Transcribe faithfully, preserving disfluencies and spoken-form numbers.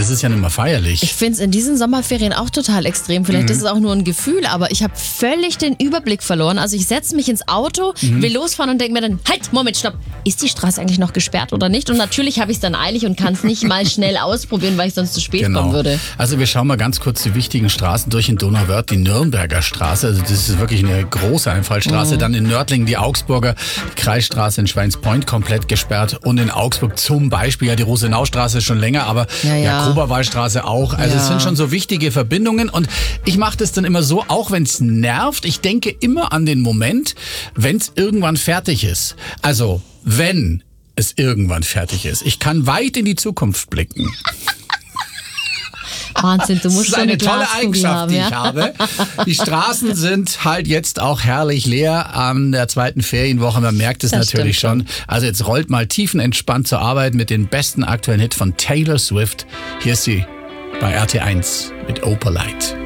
das ist ja nicht mehr feierlich. Ich finde es in diesen Sommerferien auch total extrem. Vielleicht mhm. ist es auch nur ein Gefühl, aber ich habe völlig den Überblick verloren. Also ich setze mich ins Auto, mhm. will losfahren und denke mir dann, halt, Moment, stopp. Ist die Straße eigentlich noch gesperrt oder nicht? Und natürlich habe ich es dann eilig und kann es nicht mal schnell ausprobieren, weil ich sonst zu spät genau. kommen würde. Also wir schauen mal ganz kurz die wichtigen Straßen durch in Donauwörth. Die Nürnberger Straße, also das ist wirklich eine große Einfallstraße. Mhm. Dann in Nördlingen die Augsburger, die Kreisstraße in Schweins-Point komplett gesperrt. Und in Augsburg zum Beispiel, ja die Rosenaustraße ist schon länger, aber ja, ja. ja, Koberwallstraße auch. Also ja. es sind schon so wichtige Verbindungen. Und ich mache das dann immer so, auch wenn es nervt, ich denke immer an den Moment, wenn es irgendwann fertig ist. Also wenn es irgendwann fertig ist. Ich kann weit in die Zukunft blicken. Wahnsinn, du musst das ist eine so eine tolle Eigenschaft, haben, die ja? ich habe. Die Straßen sind halt jetzt auch herrlich leer an der zweiten Ferienwoche. Man merkt es das natürlich schon. Also jetzt rollt mal tiefenentspannt zur Arbeit mit dem besten aktuellen Hit von Taylor Swift. Hier ist sie bei R T eins mit Opalite.